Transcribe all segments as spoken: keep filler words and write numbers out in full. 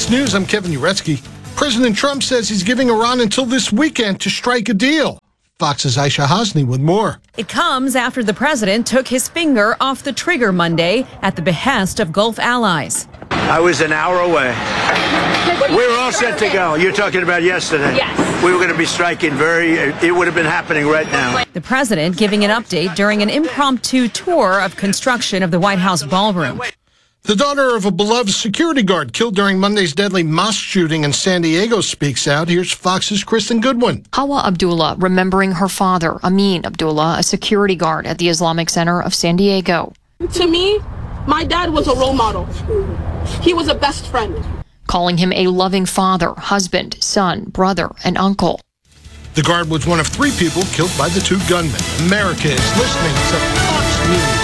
Fox News, I'm Kevin Uretsky. President Trump says he's giving Iran until this weekend to strike a deal. Fox's Aisha Hasni with more. It comes after the president took his finger off the trigger Monday at the behest of Gulf allies. I was an hour away. We were all set to go. You're talking about yesterday. Yes. We were going to be striking very, it would have been happening right now. The president giving an update during an impromptu tour of construction of the White House ballroom. The daughter of a beloved security guard killed during Monday's deadly mosque shooting in San Diego speaks out. Here's Fox's Kristen Goodwin. Hawa Abdullah remembering her father, Amin Abdullah, a security guard at the Islamic Center of San Diego. To me, my dad was a role model. He was a best friend. Calling him a loving father, husband, son, brother, and uncle. The guard was one of three people killed by the two gunmen. America is listening to Fox News.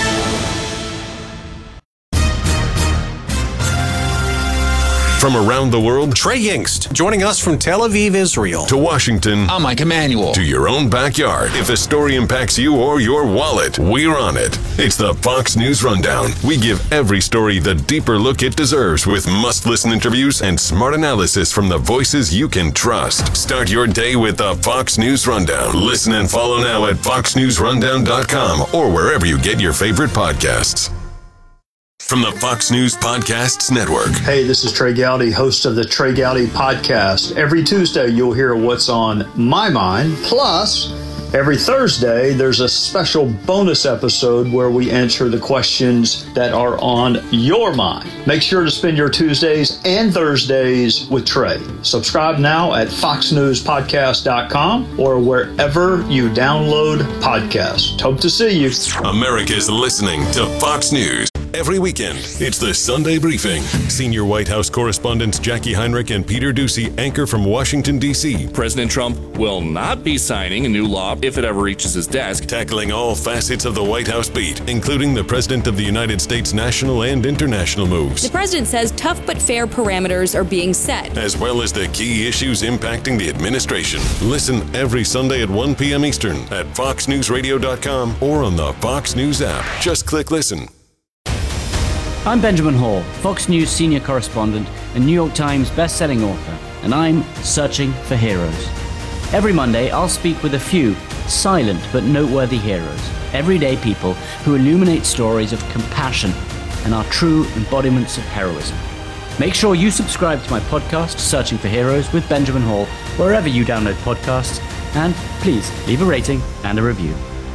From around the world, Trey Yingst, joining us from Tel Aviv, Israel. To Washington. I'm Mike Emanuel. To your own backyard. If a story impacts you or your wallet, we're on it. It's the Fox News Rundown. We give every story the deeper look it deserves with must-listen interviews and smart analysis from the voices you can trust. Start your day with the Fox News Rundown. Listen and follow now at fox news rundown dot com or wherever you get your favorite podcasts. From the Fox News Podcasts Network. Hey, this is Trey Gowdy, host of the Trey Gowdy Podcast. Every Tuesday, you'll hear what's on my mind. Plus, every Thursday, there's a special bonus episode where we answer the questions that are on your mind. Make sure to spend your Tuesdays and Thursdays with Trey. Subscribe now at fox news podcast dot com or wherever you download podcasts. Hope to see you. America's listening to Fox News. Every weekend, it's the Sunday Briefing. Senior White House correspondents Jackie Heinrich and Peter Doocy anchor from Washington, D C President Trump will not be signing a new law if it ever reaches his desk. Tackling all facets of the White House beat, including the President of the United States national and international moves. The president says tough but fair parameters are being set, as well as the key issues impacting the administration. Listen every Sunday at one p.m. Eastern at fox news radio dot com or on the Fox News app. Just click listen. I'm Benjamin Hall, Fox News senior correspondent and New York Times best-selling author, and I'm searching for heroes. Every Monday, I'll speak with a few silent but noteworthy heroes, everyday people who illuminate stories of compassion and are true embodiments of heroism. Make sure you subscribe to my podcast, Searching for Heroes with Benjamin Hall, wherever you download podcasts, and please leave a rating and a review.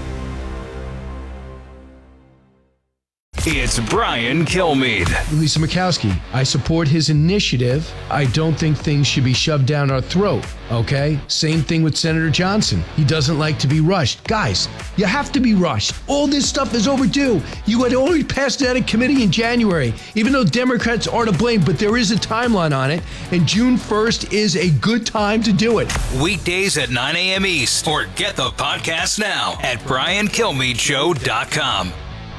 It's Brian Kilmeade. Lisa Murkowski, I support his initiative. I don't think things should be shoved down our throat, okay? Same thing with Senator Johnson. He doesn't like to be rushed. Guys, you have to be rushed. All this stuff is overdue. You had already passed it out of committee in January, even though Democrats are to blame, but there is a timeline on it, and June first is a good time to do it. Weekdays at nine a.m. East, or get the podcast now at brian kilmeade show dot com.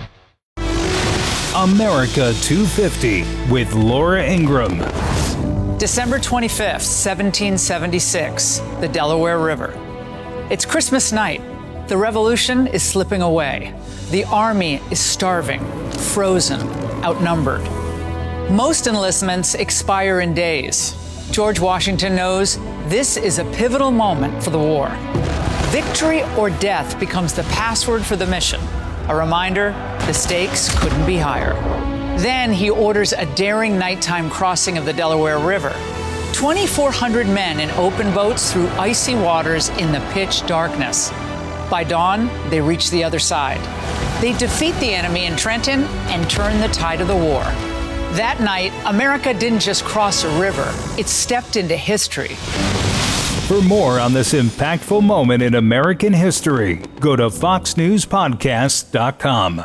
America two fifty with Laura Ingraham. December twenty-fifth, seventeen seventy-six, the Delaware River. It's Christmas night. The revolution is slipping away. The army is starving, frozen, outnumbered. Most enlistments expire in days. George Washington knows this is a pivotal moment for the war. Victory or death becomes the password for the mission. A reminder, the stakes couldn't be higher. Then he orders a daring nighttime crossing of the Delaware River. twenty-four hundred men in open boats through icy waters in the pitch darkness. By dawn, they reach the other side. They defeat the enemy in Trenton and turn the tide of the war. That night, America didn't just cross a river, it stepped into history. For more on this impactful moment in American history, go to fox news podcast dot com.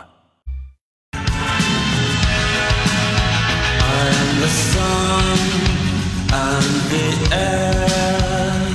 I'm the sun and the air.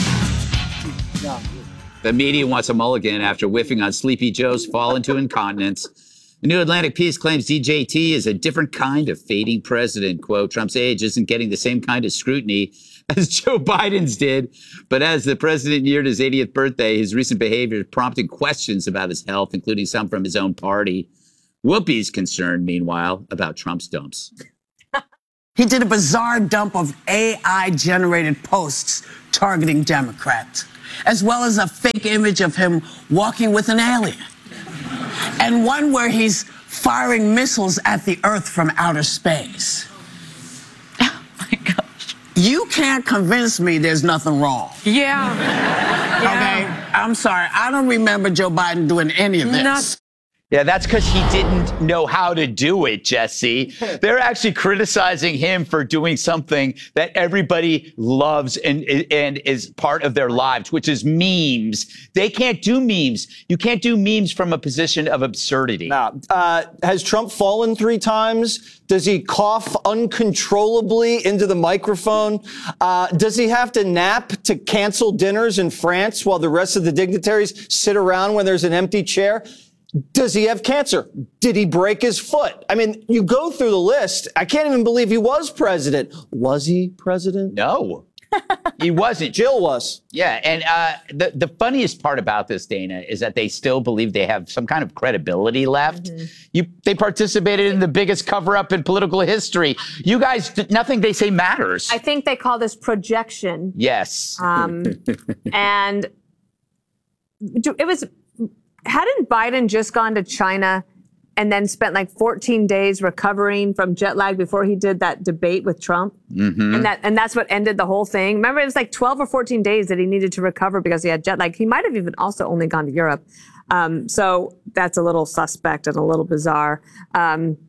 The media wants a mulligan after whiffing on Sleepy Joe's fall into incontinence. The New Atlantic Piece claims D J T is a different kind of fading president. Quote, Trump's age isn't getting the same kind of scrutiny as Joe Biden's did. But as the president neared his eightieth birthday, his recent behavior prompted questions about his health, including some from his own party. Whoopi's concerned, meanwhile, about Trump's dumps. He did a bizarre dump of A I-generated posts targeting Democrats, as well as a fake image of him walking with an alien, and one where he's firing missiles at the Earth from outer space. Oh, my gosh. You can't convince me there's nothing wrong. Yeah. Okay? Yeah. I'm sorry. I don't remember Joe Biden doing any of this. Not- Yeah, that's because he didn't know how to do it, Jesse. They're actually criticizing him for doing something that everybody loves and, and is part of their lives, which is memes. They can't do memes. You can't do memes from a position of absurdity. Now, uh, has Trump fallen three times? Does he cough uncontrollably into the microphone? Uh, does he have to nap to cancel dinners in France while the rest of the dignitaries sit around when there's an empty chair? Does he have cancer? Did he break his foot? I mean, you go through the list. I can't even believe he was president. Was he president? No, he wasn't. Jill was. Yeah, and uh, the, the funniest part about this, Dana, is that they still believe they have some kind of credibility left. Mm-hmm. You, they participated in the biggest cover-up in political history. You guys, nothing they say matters. I think they call this projection. Yes. Um, and it was... Hadn't Biden just gone to China and then spent like fourteen days recovering from jet lag before he did that debate with Trump? Mm-hmm. And that and that's what ended the whole thing. Remember, it was like twelve or fourteen days that he needed to recover because he had jet lag. He might have even also only gone to Europe. Um, so that's a little suspect and a little bizarre. Um,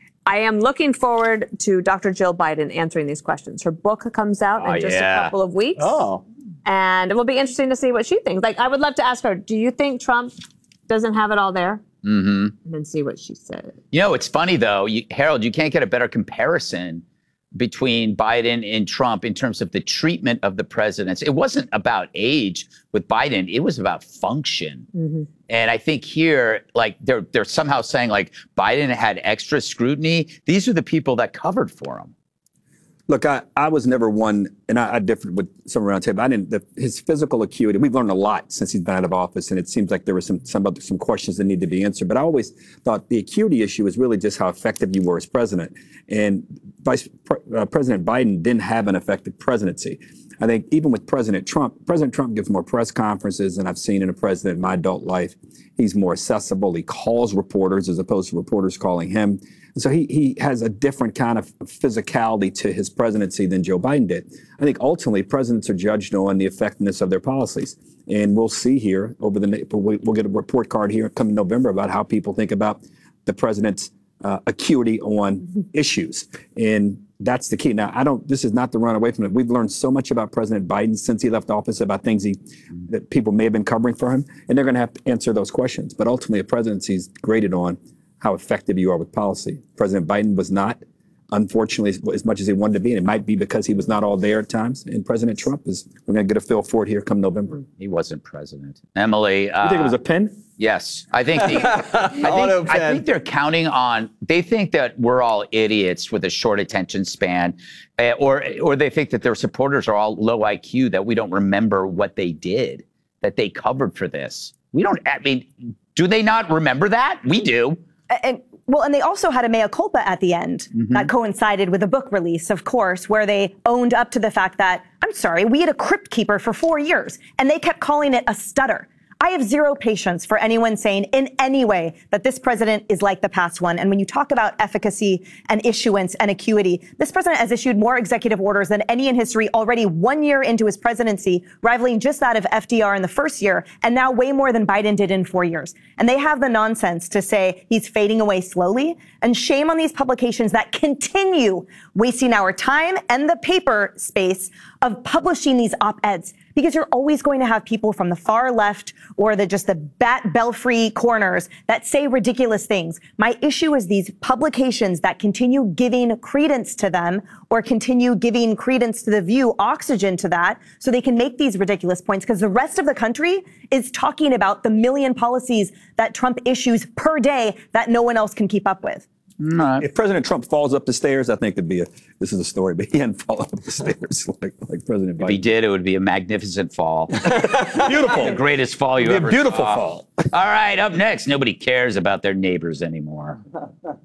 I am looking forward to Doctor Jill Biden answering these questions. Her book comes out oh, in just yeah. a couple of weeks. Oh. And it will be interesting to see what she thinks. Like, I would love to ask her, do you think Trump doesn't have it all there? Mm-hmm. And then see what she said. You know, it's funny, though, you, Harold, you can't get a better comparison between Biden and Trump in terms of the treatment of the presidents. It wasn't about age with Biden. It was about function. Mm-hmm. And I think here, like, they're, they're somehow saying, like, Biden had extra scrutiny. These are the people that covered for him. Look, I, I was never one, and I, I differed with some around the table. I didn't. The, his physical acuity. We've learned a lot since he's been out of office, and it seems like there were some some other, some questions that need to be answered. But I always thought the acuity issue is really just how effective you were as president. And Vice uh, President Biden didn't have an effective presidency. I think even with President Trump, President Trump gives more press conferences than I've seen in a president in my adult life. He's more accessible. He calls reporters as opposed to reporters calling him. And so he he has a different kind of physicality to his presidency than Joe Biden did. I think ultimately presidents are judged on the effectiveness of their policies. And we'll see here over the, we'll get a report card here coming November about how people think about the president's uh, acuity on issues. And that's the key. Now, I don't, this is not to run away from it. We've learned so much about President Biden since he left office about things he, that people may have been covering for him, and they're going to have to answer those questions. But ultimately, a presidency is graded on how effective you are with policy. President Biden was not, unfortunately, as, as much as he wanted to be, and it might be because he was not all there at times. And President Trump is, we're going to get a feel for it here come November. He wasn't president. Emily. Uh, you think it was a pen? Yes. I think, the, I, think I think they're counting on, they think that we're all idiots with a short attention span, uh, or, or they think that their supporters are all low I Q, that we don't remember what they did, that they covered for this. We don't, I mean, do they not remember that? We do. And well, and they also had a mea culpa at the end mm-hmm. that coincided with a book release, of course, where they owned up to the fact that, I'm sorry, we had a crypt keeper for four years and they kept calling it a stutter. I have zero patience for anyone saying in any way that this president is like the past one. And when you talk about efficacy and issuance and acuity, this president has issued more executive orders than any in history already one year into his presidency, rivaling just that of F D R in the first year, and now way more than Biden did in four years. And they have the nonsense to say he's fading away slowly. And shame on these publications that continue wasting our time and the paper space of publishing these op-eds, because you're always going to have people from the far left or the just the bat belfry corners that say ridiculous things. My issue is these publications that continue giving credence to them or continue giving credence to the View, oxygen to that, so they can make these ridiculous points, because the rest of the country is talking about the million policies that Trump issues per day that no one else can keep up with. No. If President Trump falls up the stairs, I think it'd be a, this is a story, but he hadn't fallen up the stairs like, like President Biden. If he did, it would be a magnificent fall. Beautiful. The greatest fall you It'd be ever a beautiful saw. fall. All right, up next, nobody cares about their neighbors anymore.